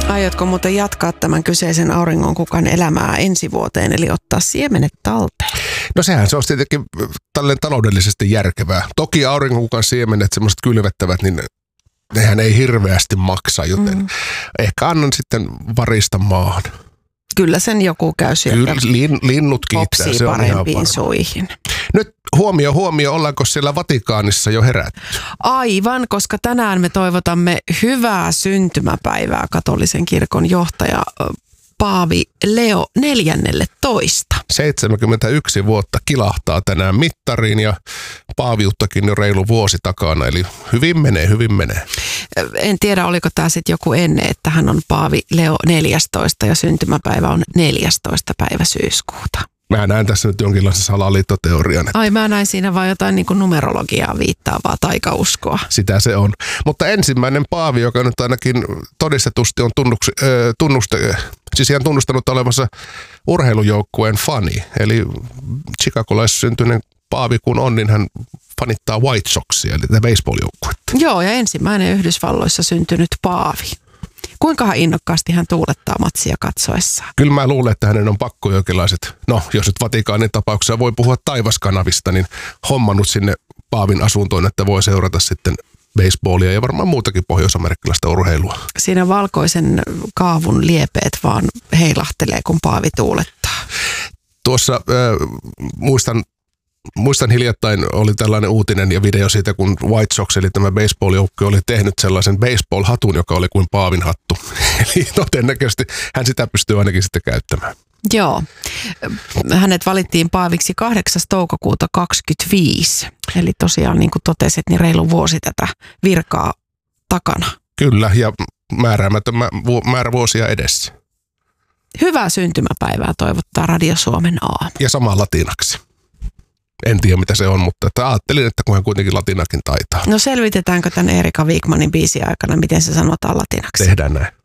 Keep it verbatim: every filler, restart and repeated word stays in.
Aiotko muuten jatkaa tämän kyseisen auringonkukan elämää ensi vuoteen, eli ottaa siemenet talteen? No sehän se on tietenkin tälleen taloudellisesti järkevää. Toki auringonkukan siemenet, semmoiset kylvettävät, niin nehän ei hirveästi maksa, joten mm. ehkä annan sitten varista maahan. Kyllä sen joku käy sieltä. Kyllä, lin, linnut kiittää, se on ihan varma. Suihin. Nyt huomio, huomio, ollaanko siellä Vatikaanissa jo herätty? Aivan, koska tänään me toivotamme hyvää syntymäpäivää katolisen kirkon johtaja Paavi Leo neljännelletoista. seitsemänkymmentäyksi vuotta kilahtaa tänään mittariin ja paaviuttakin jo reilu vuosi takana, eli hyvin menee, hyvin menee. En tiedä, oliko tämä sitten joku ennen, että hän on Paavi Leo neljästoista ja syntymäpäivä on neljästoista päivä syyskuuta. Mä näen tässä nyt jonkinlaisen salaliittoteorian. Että Ai mä näin siinä vaan jotain niin kuin numerologiaa viittaavaa taikauskoa. Sitä se on. Mutta ensimmäinen paavi, joka nyt ainakin todistetusti on tunnuks, äh, tunnusta, siis ihan tunnustanut olevansa urheilujoukkueen fani. Eli chicagolaissyntyinen paavi kun on, niin hän fanittaa White Soxia, eli tätä baseball-joukkuetta. Joo, ja ensimmäinen Yhdysvalloissa syntynyt paavi. Kuinkahan innokkaasti hän tuulettaa matsia katsoessaan? Kyllä mä luulen, että hänen on pakko jonkinlaiset, no jos nyt Vatikaanin tapauksessa voi puhua taivaskanavista, niin hommannut sinne paavin asuntoon, että voi seurata sitten baseballia ja varmaan muutakin pohjois-amerikkalaista urheilua. Siinä valkoisen kaavun liepeet vaan heilahtelee, kun paavi tuulettaa. Tuossa äh, muistan, muistan hiljattain oli tällainen uutinen ja video siitä, kun White Sox, eli tämä baseball-joukkue, oli tehnyt sellaisen baseball-hatun, joka oli kuin paavin hattu. Eli todennäköisesti hän sitä pystyy ainakin sitten käyttämään. Joo. Hänet valittiin paaviksi kahdeksas toukokuuta kaksikymmentäviisi. Eli tosiaan niin kuin totesit, niin reilu vuosi tätä virkaa takana. Kyllä, ja määräämätön määrä vuosia edessä. Hyvää syntymäpäivää toivottaa Radio Suomen aamu. Ja sama latinaksi. En tiedä, mitä se on, mutta että ajattelin, että kun hän kuitenkin latinakin taitaa. No selvitetäänkö tämän Erika Wigmanin biisin aikana, miten se sanotaan latinaksi? Tehdään näin.